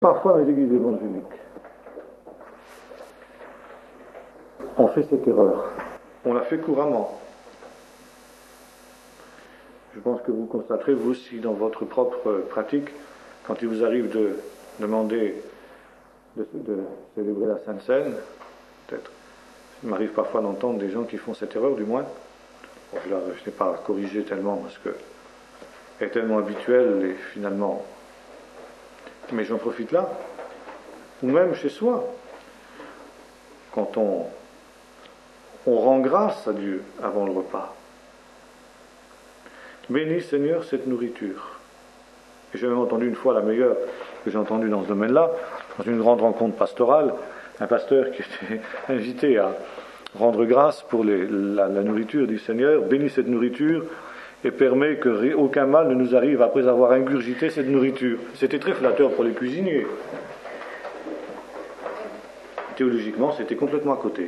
Parfois, dans les églises évangéliques, on fait cette erreur. On la fait couramment. Je pense que vous constaterez, vous aussi, dans votre propre pratique, quand il vous arrive de demander de célébrer la Sainte Seine, peut-être, il m'arrive parfois d'entendre des gens qui font cette erreur, du moins. Bon, je n'ai pas corrigé tellement, parce que elle est tellement habituelle, et finalement... Mais j'en profite là, ou même chez soi, quand on rend grâce à Dieu avant le repas. Bénis Seigneur cette nourriture. Et j'ai même entendu une fois la meilleure que j'ai entendue dans ce domaine-là, dans une grande rencontre pastorale, un pasteur qui était invité à rendre grâce pour la nourriture du Seigneur. Bénis cette nourriture et permet que aucun mal ne nous arrive après avoir ingurgité cette nourriture. C'était très flatteur pour les cuisiniers. Théologiquement, c'était complètement à côté.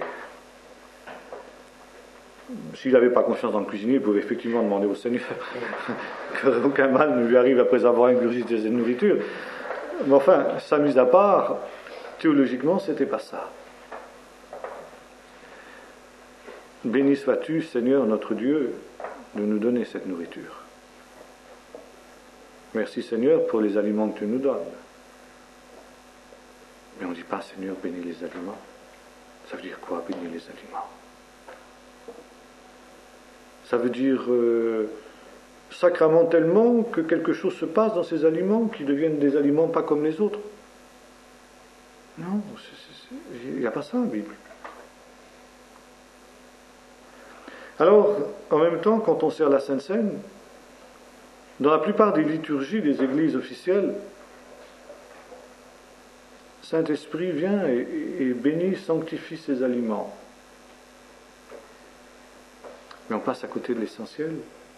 S'il n'avait pas confiance dans le cuisinier, il pouvait effectivement demander au Seigneur qu'aucun mal ne lui arrive après avoir ingurgité cette nourriture. Mais enfin, ça mise à part, théologiquement, c'était pas ça. Béni sois-tu, Seigneur notre Dieu, de nous donner cette nourriture. Merci, Seigneur, pour les aliments que tu nous donnes. Mais on ne dit pas, Seigneur, bénis les aliments. Ça veut dire quoi, bénis les aliments? Ça veut dire sacramentellement que quelque chose se passe dans ces aliments qui deviennent des aliments pas comme les autres. Non, il n'y a pas ça en Bible. Alors, en même temps, quand on sert la Sainte Seine, dans la plupart des liturgies des églises officielles, Saint-Esprit vient et bénit, sanctifie ces aliments. Mais on passe à côté de l'essentiel.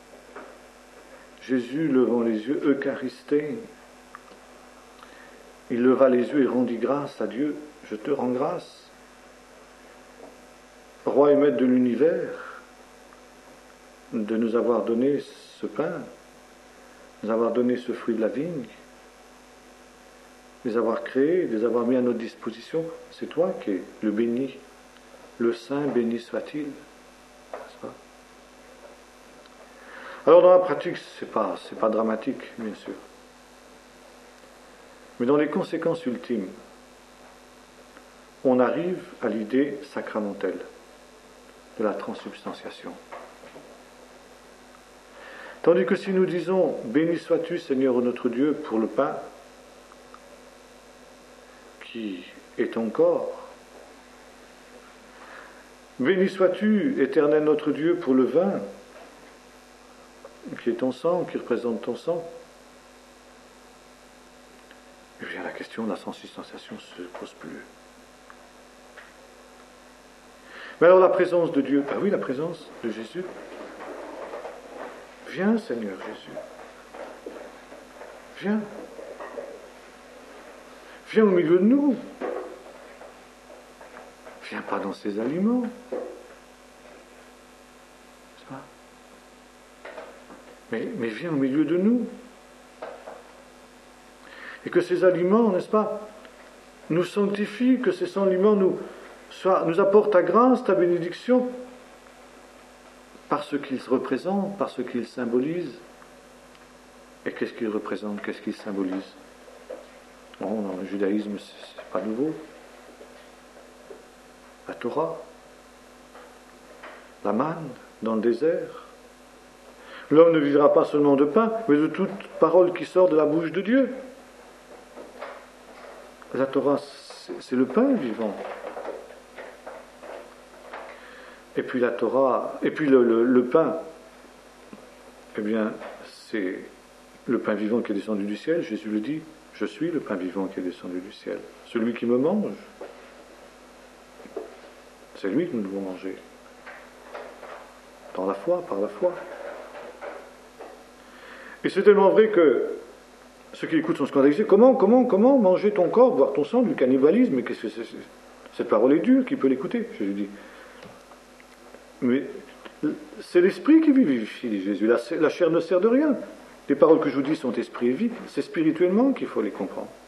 Jésus, levant les yeux, Eucharisté, il leva les yeux et rendit grâce à Dieu. Je te rends grâce, Roi et Maître de l'univers, de nous avoir donné ce pain, de nous avoir donné ce fruit de la vigne, de les avoir créés, de les avoir mis à notre disposition. C'est toi qui es le béni, le Saint béni soit-il. Alors dans la pratique, c'est pas dramatique, bien sûr. Mais dans les conséquences ultimes, on arrive à l'idée sacramentelle de la transsubstantiation. Tandis que si nous disons « Béni sois-tu, Seigneur notre Dieu, pour le pain, qui est ton corps. Béni sois-tu, Éternel notre Dieu, pour le vin, qui est ton sang, qui représente ton sang. » Et bien la question de la transsubstantiation ne se pose plus. Mais alors la présence de Dieu, oui, la présence de Jésus. Viens, Seigneur Jésus. Viens. Viens au milieu de nous. Viens pas dans ces aliments. C'est pas. Mais viens au milieu de nous. Et que ces aliments, n'est-ce pas, nous sanctifient, que ces aliments nous apportent ta grâce, ta bénédiction, par ce qu'ils représentent, par ce qu'ils symbolisent. Et qu'est-ce qu'ils représentent, qu'est-ce qu'ils symbolisent? Bon, dans le judaïsme, c'est pas nouveau. La Torah, la manne dans le désert. L'homme ne vivra pas seulement de pain, mais de toute parole qui sort de la bouche de Dieu. La Torah, c'est le pain vivant. Et puis la Torah, et puis le pain, eh bien, c'est le pain vivant qui est descendu du ciel. Jésus le dit, je suis le pain vivant qui est descendu du ciel. Celui qui me mange, c'est lui que nous devons manger. Par la foi. Et c'est tellement vrai que ceux qui écoutent sont scandalisés. Comment manger ton corps, boire ton sang, du cannibalisme? Mais qu'est-ce que c'est? Cette parole est dure, qui peut l'écouter? Jésus dit. Mais c'est l'esprit qui vivifie, dit Jésus. La chair ne sert de rien. Les paroles que je vous dis sont esprit et vie. C'est spirituellement qu'il faut les comprendre.